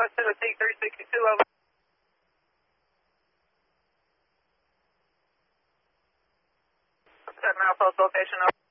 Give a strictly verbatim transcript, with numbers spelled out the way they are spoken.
West Tennessee, three sixty-two, over. Set now, post location, over.